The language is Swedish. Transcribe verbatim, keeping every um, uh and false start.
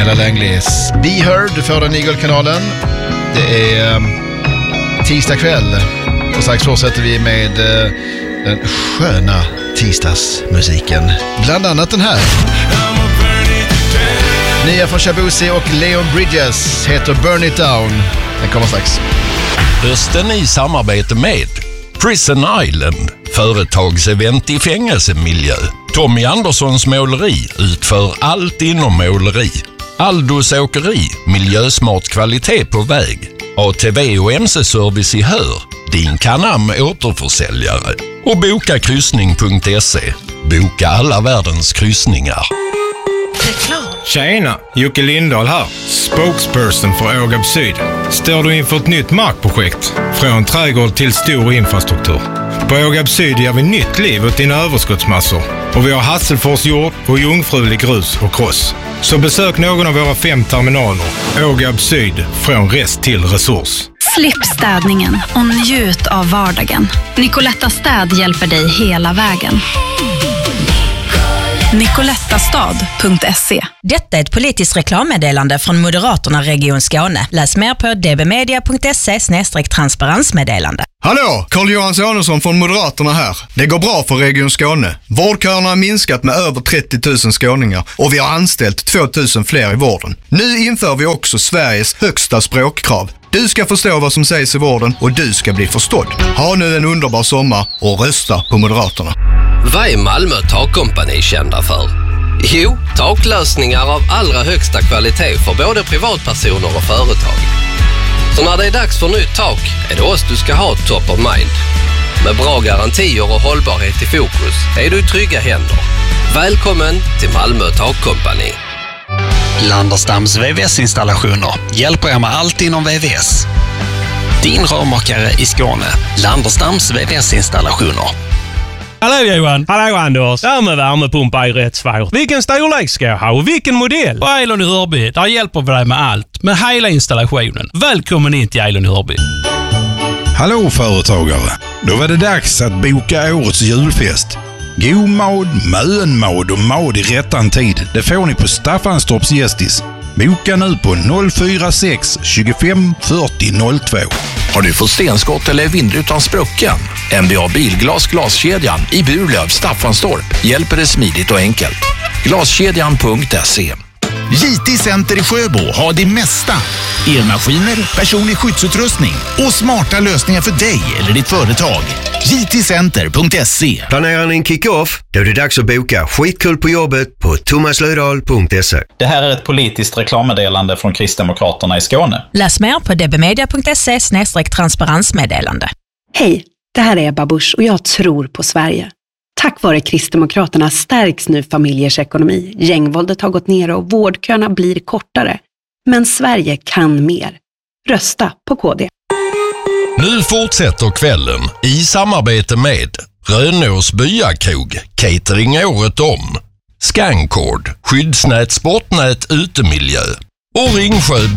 Ella Langley's Be Heard för den Eagle-kanalen. Det är um, tisdag kväll och strax fortsätter vi med uh, den sköna tisdagsmusiken. Bland annat den här. Nya från Shabuzi och Leon Bridges heter Burn It Down. Den kommer strax. Hösten i samarbete med Prison Island, företagsevent i fängelsemiljö. Tommy Anderssons måleri utför allt inom måleri. Aldos åkeri, miljösmart kvalitet på väg. A T V och M C-service i Hör, din Canam återförsäljare. Och boka kryssning punkt se. Boka alla världens kryssningar. Tjena, Jocke Lindahl här, spokesperson för Ågab Syd. Står du inför ett nytt markprojekt? Från trädgård till stor infrastruktur. På Ågab Syd ger vi nytt liv åt dina överskottsmassor. Och vi har Hasselfors jord och jungfrulig grus och kross. Så besök någon av våra fem terminaler. Ågab Syd, från rest till resurs. Slipp städningen och njut av vardagen. Nicoletta Städ hjälper dig hela vägen. nicolettastad punkt se. Detta är ett politiskt reklammeddelande från Moderaterna Region Skåne. Läs mer på dbmedia punkt se snedstreck transparensmeddelande. Hallå, Carl-Johan Samuelsson från Moderaterna här. Det går bra för Region Skåne. Vårdköerna har minskat med över trettio tusen skåningar och vi har anställt två tusen fler i vården. Nu inför vi också Sveriges högsta språkkrav. Du ska förstå vad som sägs i vården och du ska bli förstådd. Ha nu en underbar sommar och rösta på Moderaterna. Vad är Malmö Takkompani kända för? Jo, taklösningar av allra högsta kvalitet för både privatpersoner och företag. Så när det är dags för nytt tak är det oss du ska ha top of mind. Med bra garantier och hållbarhet i fokus är du i trygga händer. Välkommen till Malmö Takkompani. Landerstams V V S-installationer hjälper er med allt inom V V S. Din rörmakare i Skåne. Landerstams V V S-installationer. Hallå Johan. Hallå Anders. Det här med värmepumpa är ju rätt svårt. Vilken storlek ska jag ha och vilken modell? På Eilon i Hörby, där hjälper vi dig med allt. Med hela installationen. Välkommen in till Eilon i Hörby. Hallå företagare. Då var det dags att boka årets julfest. God mad, mönmad och mad i rättan tid. Det får ni på Staffanstorps Gästis. Boka nu på noll fyra sex tjugofem fyrtio noll två. Har du fått stenskott eller vindrutan sprucken? M B A Bilglas Glaskedjan i Burlöv, Staffanstorp hjälper det smidigt och enkelt. Glaskedjan punkt se. J T Center i Sjöbo har det mesta. Elmaskiner, personlig skyddsutrustning och smarta lösningar för dig eller ditt företag. J T center punkt se. Planerar ni en kick-off? Då är det dags att boka skitkul på jobbet på thomas lödahl punkt se. Det här är ett politiskt reklammeddelande från Kristdemokraterna i Skåne. Läs mer på dbmedia punkt se snedstreck transparensmeddelande. Hej, det här är Ebba Busch och jag tror på Sverige. Tack vare Kristdemokraterna stärks nu familjers ekonomi. Gängvåldet har gått ner och vårdköerna blir kortare. Men Sverige kan mer. Rösta på K D. Nu fortsätter kvällen i samarbete med Rönås Byakrog, catering året om. Scancord, skyddsnät, sportnät, utemiljö och Ringsjö